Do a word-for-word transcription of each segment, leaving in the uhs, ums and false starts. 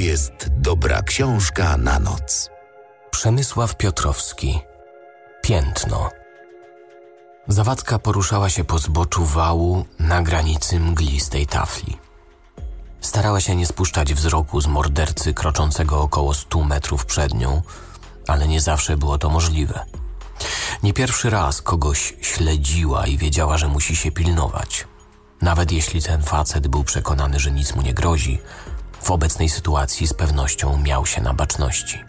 jest dobra książka na noc. Przemysław Piotrowski. Piętno. Zawadzka poruszała się po zboczu wału na granicy mglistej tafli. Starała się nie spuszczać wzroku z mordercy kroczącego około stu metrów przed nią, ale nie zawsze było to możliwe. Nie pierwszy raz kogoś śledziła i wiedziała, że musi się pilnować. Nawet jeśli ten facet był przekonany, że nic mu nie grozi, w obecnej sytuacji z pewnością miał się na baczności.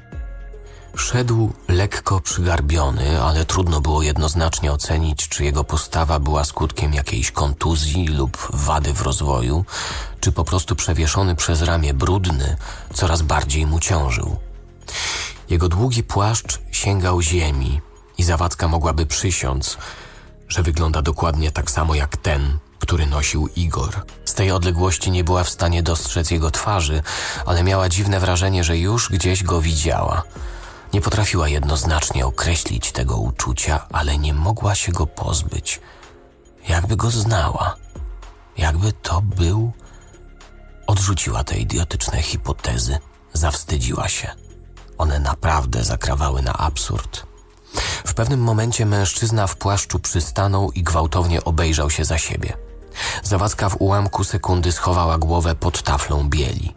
Szedł lekko przygarbiony, ale trudno było jednoznacznie ocenić, czy jego postawa była skutkiem jakiejś kontuzji lub wady w rozwoju, czy po prostu przewieszony przez ramię brudny coraz bardziej mu ciążył. Jego długi płaszcz sięgał ziemi i Zawadzka mogłaby przysiąc, że wygląda dokładnie tak samo jak ten, który nosił Igor. Z tej odległości nie była w stanie dostrzec jego twarzy, ale miała dziwne wrażenie, że już gdzieś go widziała. Nie potrafiła jednoznacznie określić tego uczucia, ale nie mogła się go pozbyć. Jakby go znała. Jakby to był... Odrzuciła te idiotyczne hipotezy. Zawstydziła się. One naprawdę zakrawały na absurd. W pewnym momencie mężczyzna w płaszczu przystanął i gwałtownie obejrzał się za siebie. Zawadzka w ułamku sekundy schowała głowę pod taflą bieli.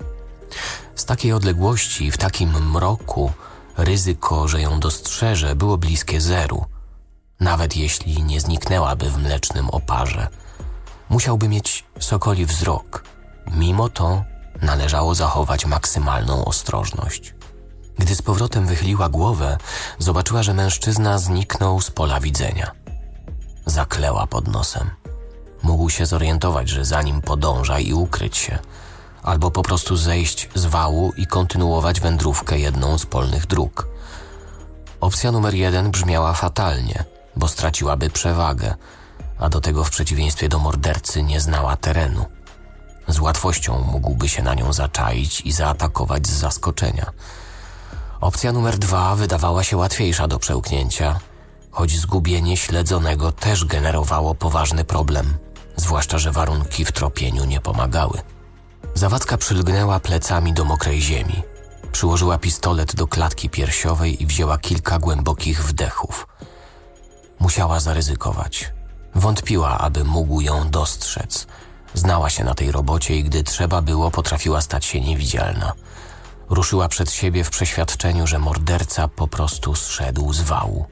Z takiej odległości, w takim mroku, ryzyko, że ją dostrzeże, było bliskie zeru. Nawet jeśli nie zniknęłaby w mlecznym oparze. Musiałby mieć sokoli wzrok. Mimo to należało zachować maksymalną ostrożność. Gdy z powrotem wychyliła głowę, zobaczyła, że mężczyzna zniknął z pola widzenia. Zakleła pod nosem. Mógł się zorientować, że za nim podąża i ukryć się, albo po prostu zejść z wału i kontynuować wędrówkę jedną z polnych dróg. Opcja numer jeden brzmiała fatalnie, bo straciłaby przewagę, a do tego w przeciwieństwie do mordercy nie znała terenu. Z łatwością mógłby się na nią zaczaić i zaatakować z zaskoczenia. Opcja numer dwa wydawała się łatwiejsza do przełknięcia, choć zgubienie śledzonego też generowało poważny problem, zwłaszcza że warunki w tropieniu nie pomagały. Zawadzka przylgnęła plecami do mokrej ziemi. Przyłożyła pistolet do klatki piersiowej i wzięła kilka głębokich wdechów. Musiała zaryzykować. Wątpiła, aby mógł ją dostrzec. Znała się na tej robocie i gdy trzeba było, potrafiła stać się niewidzialna. Ruszyła przed siebie w przeświadczeniu, że morderca po prostu zszedł z wału.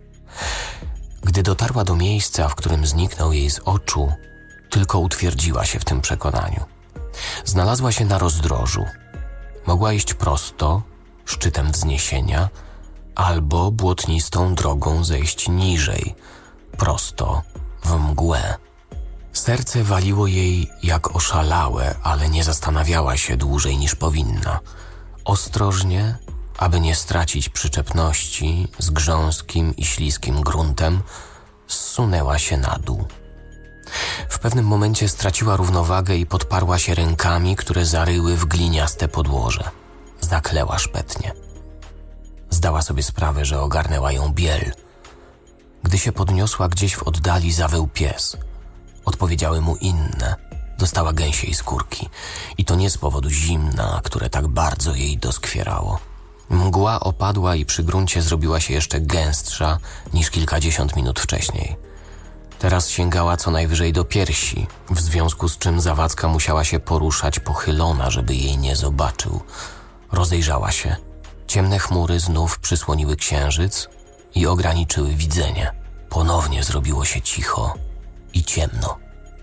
Gdy dotarła do miejsca, w którym zniknął jej z oczu, tylko utwierdziła się w tym przekonaniu. Znalazła się na rozdrożu. Mogła iść prosto, szczytem wzniesienia, albo błotnistą drogą zejść niżej, prosto w mgłę. Serce waliło jej jak oszalałe, ale nie zastanawiała się dłużej niż powinna. Ostrożnie, aby nie stracić przyczepności z grząskim i śliskim gruntem, zsunęła się na dół. W pewnym momencie straciła równowagę i podparła się rękami, które zaryły w gliniaste podłoże. Zakleła szpetnie. Zdała sobie sprawę, że ogarnęła ją biel. Gdy się podniosła, gdzieś w oddali zawył pies. Odpowiedziały mu inne. Dostała gęsiej skórki. I to nie z powodu zimna, które tak bardzo jej doskwierało. Mgła opadła i przy gruncie zrobiła się jeszcze gęstsza niż kilkadziesiąt minut wcześniej. Teraz sięgała co najwyżej do piersi, w związku z czym Zawadzka musiała się poruszać pochylona, żeby jej nie zobaczył. Rozejrzała się. Ciemne chmury znów przysłoniły księżyc i ograniczyły widzenie. Ponownie zrobiło się cicho i ciemno.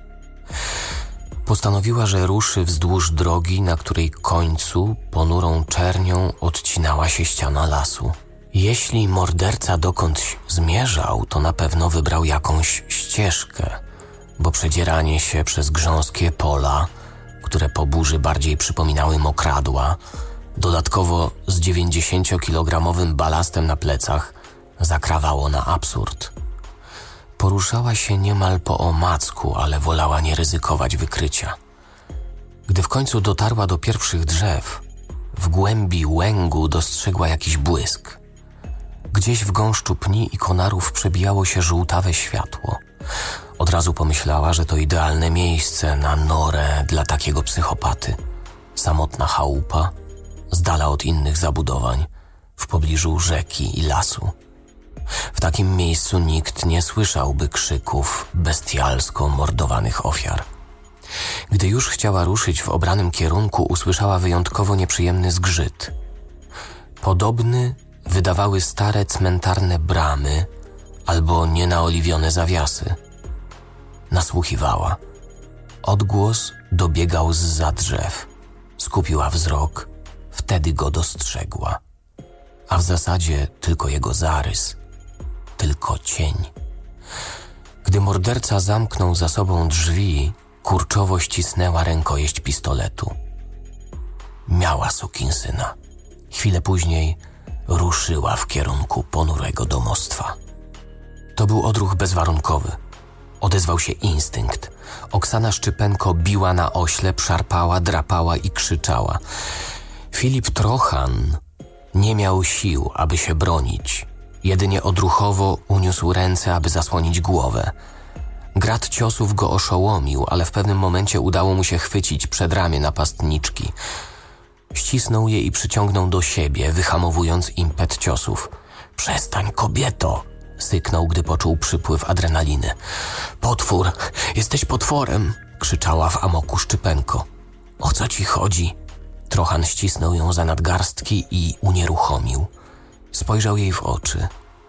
Postanowiła, że ruszy wzdłuż drogi, na której końcu ponurą czernią odcinała się ściana lasu. Jeśli morderca dokądś zmierzał, to na pewno wybrał jakąś ścieżkę, bo przedzieranie się przez grząskie pola, które po burzy bardziej przypominały mokradła, dodatkowo z dziewięćdziesięciokilogramowym balastem na plecach, zakrawało na absurd. Poruszała się niemal po omacku, ale wolała nie ryzykować wykrycia. Gdy w końcu dotarła do pierwszych drzew, w głębi łęgu dostrzegła jakiś błysk. Gdzieś w gąszczu pni i konarów przebijało się żółtawe światło. Od razu pomyślała, że to idealne miejsce na norę dla takiego psychopaty. Samotna chałupa, z dala od innych zabudowań, w pobliżu rzeki i lasu. W takim miejscu nikt nie słyszałby krzyków bestialsko mordowanych ofiar. Gdy już chciała ruszyć w obranym kierunku, usłyszała wyjątkowo nieprzyjemny zgrzyt. Podobny wydawały stare cmentarne bramy albo nienaoliwione zawiasy. Nasłuchiwała. Odgłos dobiegał zza drzew. Skupiła wzrok, wtedy go dostrzegła. A w zasadzie tylko jego zarys, tylko cień. Gdy morderca zamknął za sobą drzwi, kurczowo ścisnęła rękojeść pistoletu. Miała sukinsyna. Chwilę później ruszyła w kierunku ponurego domostwa. To był odruch bezwarunkowy. Odezwał się instynkt. Oksana Szczypenko biła na oślep, szarpała, drapała i krzyczała. Filip Trochan nie miał sił, aby się bronić. Jedynie odruchowo uniósł ręce, aby zasłonić głowę. Grad ciosów go oszołomił, ale w pewnym momencie udało mu się chwycić przedramię napastniczki. Ścisnął je i przyciągnął do siebie, wyhamowując impet ciosów. „Przestań, kobieto!” syknął, gdy poczuł przypływ adrenaliny. „Potwór! Jesteś potworem!” krzyczała w amoku Szczypenko. „O co ci chodzi?” Trochan ścisnął ją za nadgarstki i unieruchomił. Spojrzał jej w oczy.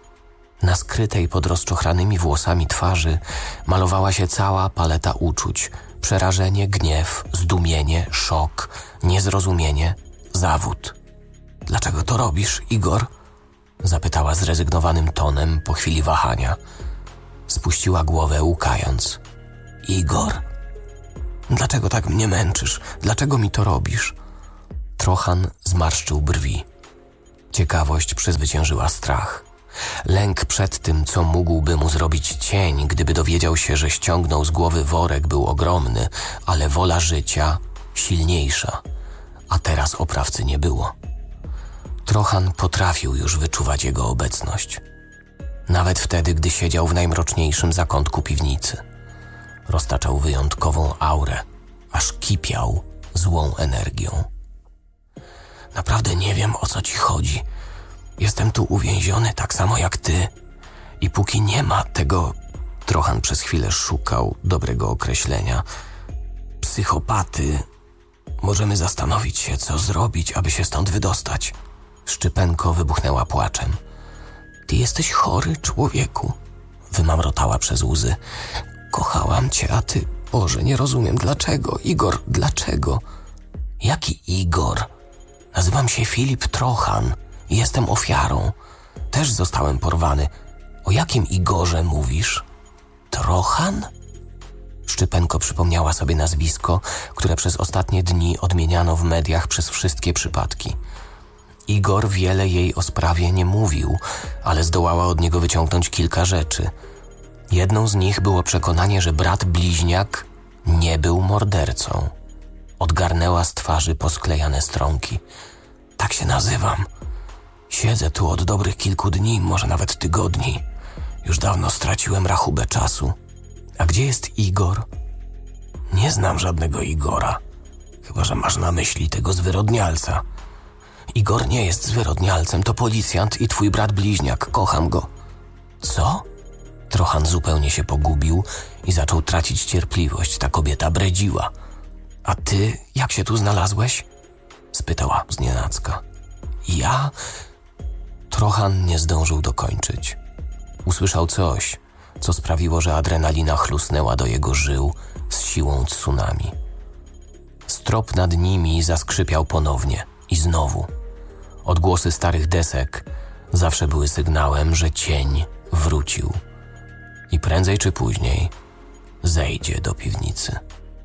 Na skrytej pod rozczochranymi włosami twarzy malowała się cała paleta uczuć. Przerażenie, gniew, zdumienie, szok, niezrozumienie, zawód. „Dlaczego to robisz, Igor?” zapytała zrezygnowanym tonem po chwili wahania. Spuściła głowę, łkając. „Igor? Dlaczego tak mnie męczysz? Dlaczego mi to robisz?” Trochan zmarszczył brwi. Ciekawość przezwyciężyła strach. Lęk przed tym, co mógłby mu zrobić cień, gdyby dowiedział się, że ściągnął z głowy worek, był ogromny, ale wola życia silniejsza. A teraz oprawcy nie było. Trochan potrafił już wyczuwać jego obecność. Nawet wtedy, gdy siedział w najmroczniejszym zakątku piwnicy. Roztaczał wyjątkową aurę, aż kipiał złą energią. „Naprawdę nie wiem, o co ci chodzi. Jestem tu uwięziony tak samo jak ty. I póki nie ma tego...” Trochan przez chwilę szukał dobrego określenia. „Psychopaty. Możemy zastanowić się, co zrobić, aby się stąd wydostać.” Szczypenko wybuchnęła płaczem. „Ty jesteś chory, człowieku”, wymamrotała przez łzy. „Kochałam cię, a ty... Boże, nie rozumiem. Dlaczego? Igor, dlaczego?” „Jaki Igor? Nazywam się Filip Trochan i jestem ofiarą. Też zostałem porwany. O jakim Igorze mówisz?” „Trochan?” Szczypenko przypomniała sobie nazwisko, które przez ostatnie dni odmieniano w mediach przez wszystkie przypadki. Igor wiele jej o sprawie nie mówił, ale zdołała od niego wyciągnąć kilka rzeczy. Jedną z nich było przekonanie, że brat bliźniak nie był mordercą. Odgarnęła z twarzy posklejane stronki. „Tak się nazywam. Siedzę tu od dobrych kilku dni, może nawet tygodni. Już dawno straciłem rachubę czasu. A gdzie jest Igor?” „Nie znam żadnego Igora. Chyba że masz na myśli tego zwyrodnialca.” „Igor nie jest zwyrodnialcem, to policjant i twój brat bliźniak. Kocham go.” „Co?” Trochan zupełnie się pogubił i zaczął tracić cierpliwość. Ta kobieta bredziła. „A ty jak się tu znalazłeś?” spytała znienacka. „Ja?” Trochan nie zdążył dokończyć. Usłyszał coś, co sprawiło, że adrenalina chlusnęła do jego żył z siłą tsunami. Strop nad nimi zaskrzypiał ponownie i znowu. Odgłosy starych desek zawsze były sygnałem, że cień wrócił i prędzej czy później zejdzie do piwnicy.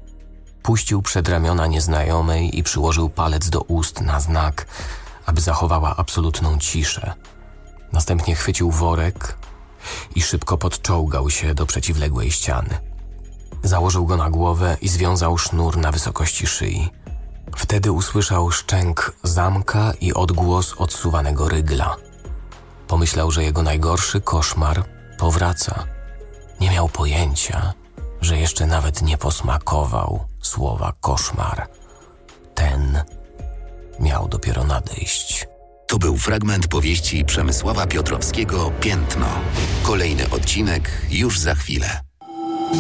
Puścił przed ramiona nieznajomej i przyłożył palec do ust na znak, aby zachowała absolutną ciszę. Następnie chwycił worek i szybko podczołgał się do przeciwległej ściany. Założył go na głowę i związał sznur na wysokości szyi. Wtedy usłyszał szczęk zamka i odgłos odsuwanego rygla. Pomyślał, że jego najgorszy koszmar powraca. Nie miał pojęcia, że jeszcze nawet nie posmakował słowa koszmar. Ten miał dopiero nadejść. To był fragment powieści Przemysława Piotrowskiego „Piętno”. Kolejny odcinek już za chwilę.